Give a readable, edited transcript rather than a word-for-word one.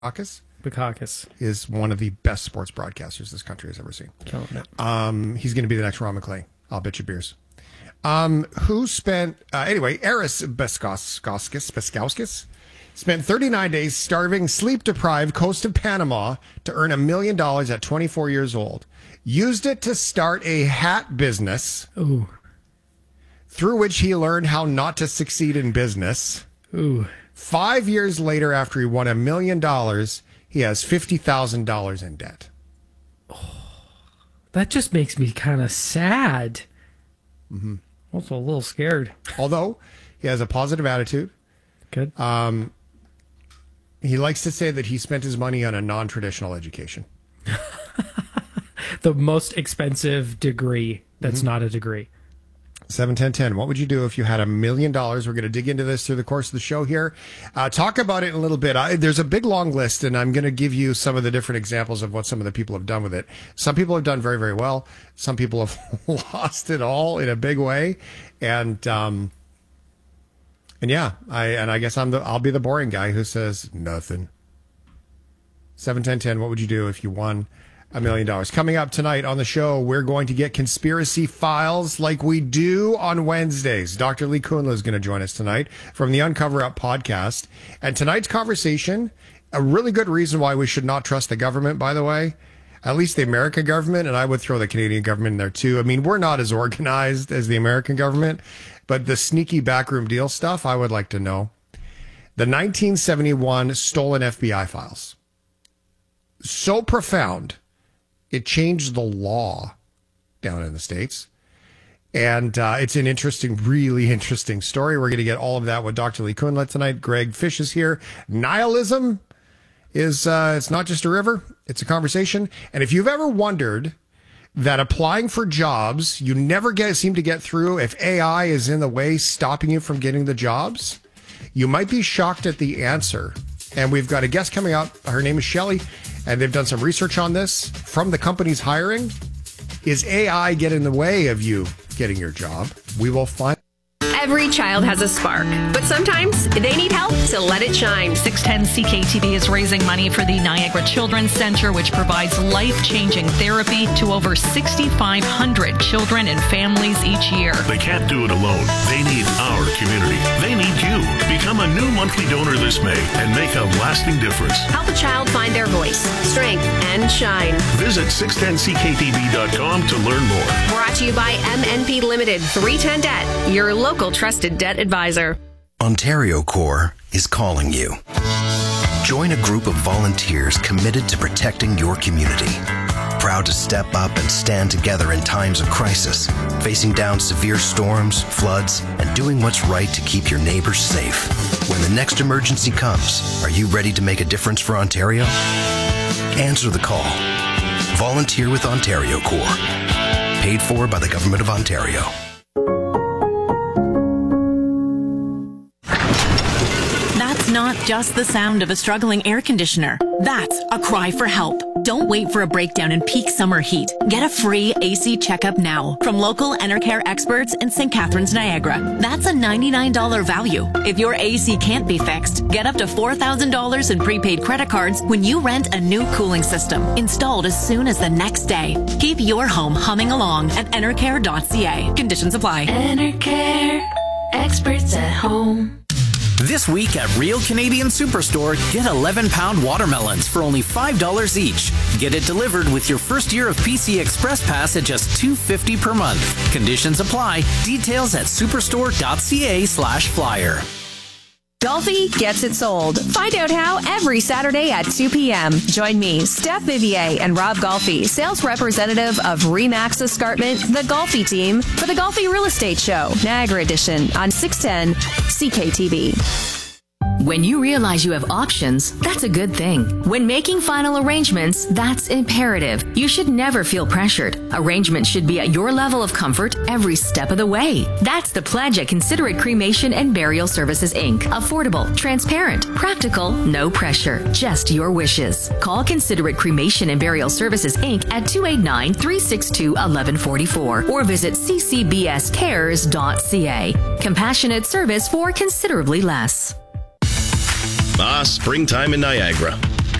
Bukakis is one of the best sports broadcasters this country has ever seen. Killing it. He's going to be the next Ron McClay. I'll bet you beers. Who spent, Aris Baskauskas spent 39 days starving, sleep-deprived coast of Panama to earn $1 million at 24 years old. Used it to start a hat business. Ooh. Through which he learned how not to succeed in business. Ooh. 5 years later, after he won $1 million, he has $50,000 in debt. Oh, that just makes me kind of sad. Mm-hmm. Also a little scared. Although he has a positive attitude. Good. He likes to say that he spent his money on a non-traditional education. The most expensive degree that's not a degree. 7-10-10. What would you do if you had $1 million? We're going to dig into this through the course of the show here. Talk about it in a little bit. There's a big long list, and I'm going to give you some of the different examples of what some of the people have done with it. Some people have done very, very well. Some people have lost it all in a big way. And yeah, I guess I'll be the boring guy who says nothing. 7-10-10. What would you do if you won $1 million? Coming up tonight on the show, we're going to get conspiracy files like we do on Wednesdays. Dr. Lee Kunla is going to join us tonight from the Uncover Up podcast. And tonight's conversation, a really good reason why we should not trust the government, by the way, at least the American government, and I would throw the Canadian government in there too. I mean, we're not as organized as the American government, but the sneaky backroom deal stuff, I would like to know. The 1971 stolen FBI files. So profound. It changed the law down in the States. And it's an interesting, really interesting story. We're going to get all of that with Dr. Lee Kunla tonight. Greg Fish is here. Nihilism is, it's not just a river. It's a conversation. And if you've ever wondered that applying for jobs, you never seem to get through if AI is in the way, stopping you from getting the jobs, you might be shocked at the answer. And we've got a guest coming up. Her name is Shelley. And they've done some research on this from the company's hiring. Is AI getting in the way of you getting your job? We will find. Every child has a spark, but sometimes they need help to let it shine. 610 CKTV is raising money for the Niagara Children's Center, which provides life-changing therapy to over 6,500 children and families each year. They can't do it alone. They need our community. They need you. Become a new monthly donor this May and make a lasting difference. Help a child find their voice, strength, and shine. Visit 610ckTV.com to learn more. Brought to you by MNP Limited, 310 Debt, your local trusted debt advisor. Ontario Corps is calling you. Join a group of volunteers committed to protecting your community. Proud to step up and stand together in times of crisis, facing down severe storms, floods, and doing what's right to keep your neighbors safe. When the next emergency comes, are you ready to make a difference for Ontario? Answer the call. Volunteer with Ontario Corps. Paid for by the Government of Ontario. Not just the sound of a struggling air conditioner. That's a cry for help. Don't wait for a breakdown in peak summer heat. Get a free AC checkup now from local Enercare experts in St. Catharines, Niagara. That's a $99 value. If your AC can't be fixed, get up to $4,000 in prepaid credit cards when you rent a new cooling system, installed as soon as the next day. Keep your home humming along at enercare.ca. Conditions apply. Enercare, experts at home. This week at Real Canadian Superstore, get 11-pound watermelons for only $5 each. Get it delivered with your first year of PC Express Pass at just $2.50 per month. Conditions apply. Details at superstore.ca/flyer. Golfi gets it sold. Find out how every Saturday at 2 p.m. Join me, Steph Vivier, and Rob Golfi, sales representative of Remax Escarpment, the Golfi team, for the Golfi Real Estate Show, Niagara Edition, on 610 CKTV. When you realize you have options, that's a good thing. When making final arrangements, that's imperative. You should never feel pressured. Arrangements should be at your level of comfort every step of the way. That's the pledge at Considerate Cremation and Burial Services, Inc. Affordable, transparent, practical, no pressure, just your wishes. Call Considerate Cremation and Burial Services, Inc. at 289-362-1144 or visit ccbscares.ca. Compassionate service for considerably less. Springtime in Niagara.